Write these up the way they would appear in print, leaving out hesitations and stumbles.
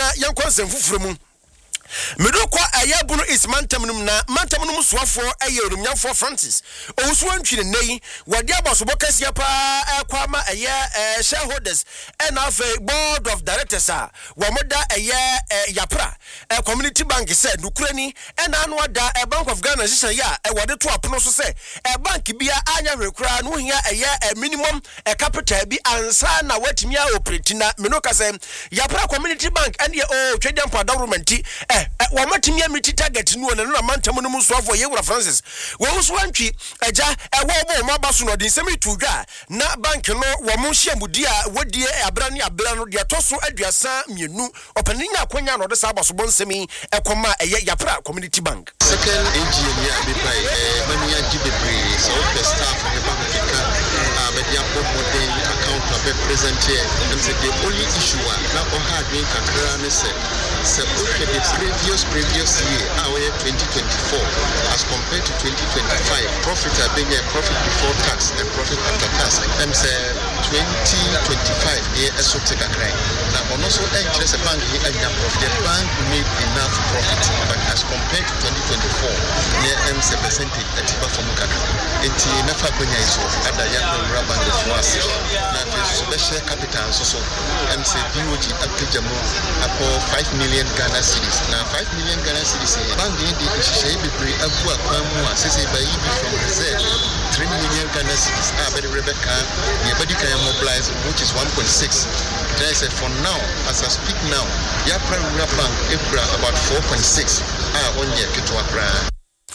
na yankonsem fufuremu Medoko ayabuno is mantamnum na mantamnum soafo ayerumnyafo Francis owusu antwire nei wade abasobo kasia pa kwama shareholders and afa board of directors wamoda yapra community bank said nukurani and anwa da Bank of Ghana sisi ya wade to apono so se bank bia anya rekura no hia minimum capital bi ansa na watimi a operate na menoka se yapra community bank and trading for government wamatimi amiti target no na mantam no musoafo yewura Francis wo so antwi agya wo mabaso no de nsemi tudwa na bank no wo mo hyiamudi a wodie abra no de toso aduasa mienu opaninya akonya no de sa abaso bonsemi ekoma yapra community bank second engineer be by mania gibebre so the staff of the bank media modern account of present here and say the only issue na o hard we kakra ne say okay the previous year our 2024 as compared to 2025 profit being a profit before tax and profit after tax and say 2025 year esotic akrai now also interest bank here profit the bank made enough profit but as compared to 2024 year MC percentage atiba from kaka enti nafa kwenya iso ada ya bank for us na special capital so MC BOG apejamo apo 5 million Ghana cedis na 5 million Ghana cedis bank dey share be pre abu akwamu asese by from reserve 3 million Ghana cedis but Rebecca everybody can mobilize which is 1.6 there is for now as I speak now Yapra bank about 4.6 on year keto akra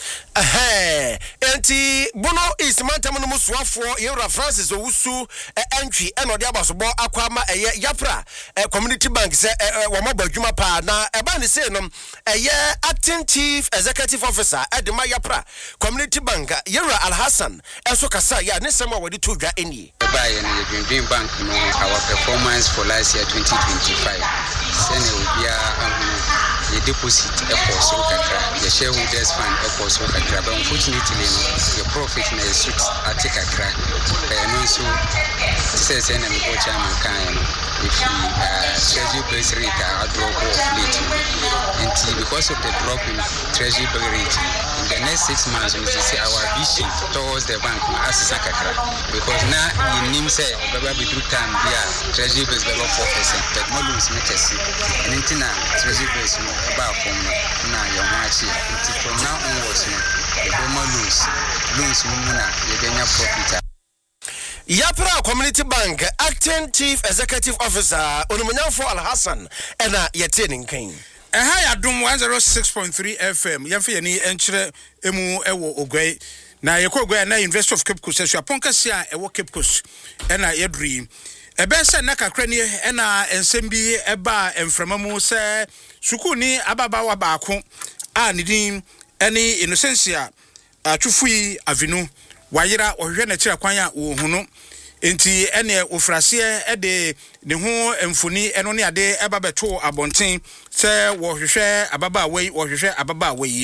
enti bono is mantam no musoafo yewura Francis owusu entwi enode abasobo akwama yapra community bank se wo mabadwuma pa na eba ne se no acting chief executive officer edema yapra community bank yewura Alhassan enso kasa ya ne sema wodi to dwa eni buy and the bank no our performance for last year 2025 sene obia the deposit so kakra the shareholders fund so kakra but unfortunately the profit na suit atik kakra no so says and go chairman kan if treasury base rate drop of late and because of the drop in treasury rate in the next 6 months we see our vision towards the bank as kakra because now you nim say baba be through time dia treasury base below 4% but more loans make us and intina treasury base about from na your match from now onwards the more loans muna you get profit. Yapra Community Bank acting chief executive officer Onumunyanfo Alhassan ena yetenin kan Hi Adum 106.3 FM yamfe ni enkyere emu ewo ogwai na yekogwai na University of Cape Coast aponka sia ewo Cape Coast ena yedri ebese na kakra ni ena ensembi eba emframamu se sukuni ababa wa baako a nidin eni Innocentia atwufui avinu wayira ohwe na kira kwan a wo hunu enti ene ofrase ede ne ho emfoni eno ne ade eba beto abonten se wo hwehwe ababa wei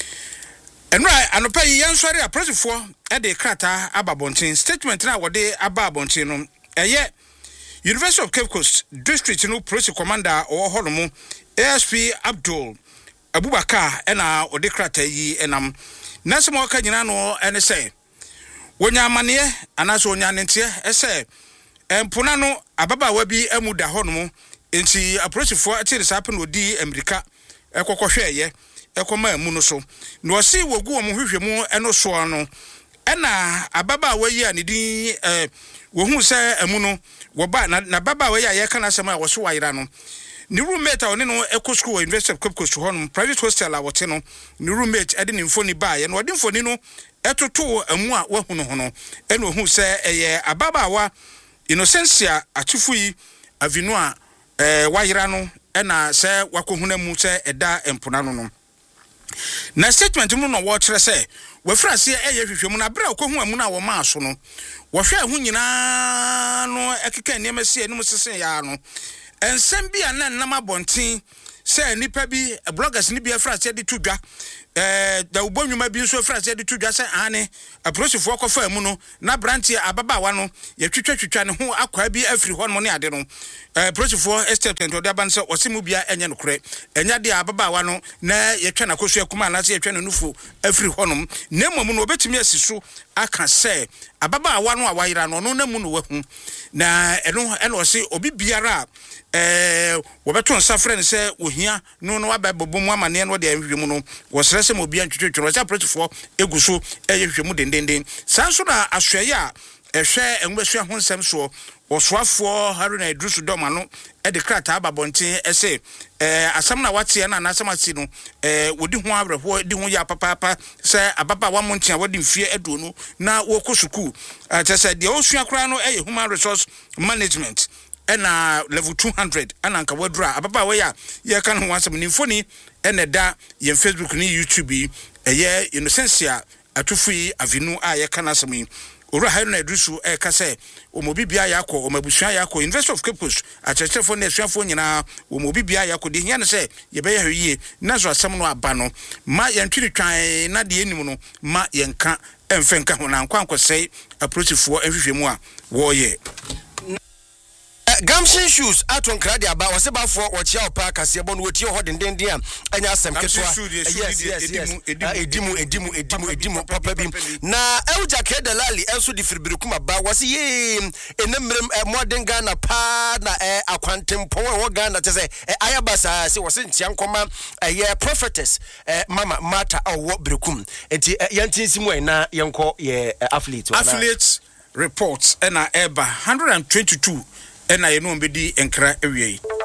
enra anopa yi yansori aprosifo ede krata ababonten statement na wode ababonten no eye University of Cape Coast District no Police Commander holomo ASP Abdul Abubakar ena ode krata yi enam nasemo ka nyina no ene say wonya amane anaso wonya ntie ese empuna no ababa wabi amuda hono enti aprosifo atire sape no di America ekokohweye ekoma amu no so no osi wogu wo hwehwemu eno so no ena ababa wayi anidi wohu se amu no woba na baba wayi ayeka na sema wo so wayira no ni roommate oni no eco school University of Cape Coast hono private hostel a wote no ni roommate ade ni mfoni ba ye no ode mfoni no etoto amu a wahunu hono eno ohu se eye ababa wa Innocentia atufui avinu a wayira no ena se wakohuna mu se eda empona no na statement mu no wo kire se wafrase eye hwehwemu na bra okohu amu na wo ma so no wo hwe ahu nyina no ekeka niamase enum sesen ya no ensem bia na nam abonten se nipa bi bloggers ni bia frase de tudwa da ubonwuma bi nso fra se de to dwa se ane aprosifo kofa mu no na branch ababaawa no ye twetwetwa ne ho akwa bi afiri ho no ne ade no aprosifo estate ento de ban se osimu bia enye no kore enya de ababaawa no na ye twa na koso akuma na se ye twa no nufu afiri ho no nemmom no obetimi asiso aka se ababaawa no awayira no no namu no wahu na eno ose obi biara wobeto nsa frɛ se ohia no no wababobom amane no de ahwehwemu no wɔsrɛ sɛ mobia ntwetwetwe wɔsɛ aprosifo eguso ehwehwemu dendenden sanso na ahwɛye a ehwɛ enwesua ho nsɛm so wɔsoafoɔ Haruna Idrisu Doma no de krata ababɔnten ɛsɛ asɛm na wate na asɛm ati no wodi ho abrɛho di ho ya papapa sɛ ababa wa monten a wodi mfie aduonu na wɔkɔ sukuu kyɛ sɛ deɛ osua kora no human resource management na level 200 ana nka wadura ababa we ya ye kan ho asɛm ni mfoni da ye Facebook ni YouTube yi Innocentia Atufui Avinu a ye kan asɛm yi Ora Haruna Idrisu ka sɛ omobibia yakɔ omabusua yakɔ University of Cape Coast akyerɛkyerɛfo na asuafo nyinaa omobibia yakɔ de hia ne sɛ ye bɛyɛ hweye na so asɛm no aba no ma yɛntwiri twan na de enim no ma yɛnka emfenka ho na nkwankɔsɛe aprosifo ahwehwemu a wɔyɛ Gamshin shoes aton krade aba wasebafo wɔkyia opa kase bɔ no wotie ho dendenden a anya asɛm ketwa yes edimu papa bi na Euja Kedalali enso di firibirikum aba wase ye enemrem modern Ghana pa na akwantempon wɔ Ghana te sɛ ayabasa se wase ntia nkɔma prophetess mama mata awɔ birikum enti yantinsimu na yɛnkɔ ye affiliate reports na eba 122 ena yenu mbedi enkra ewie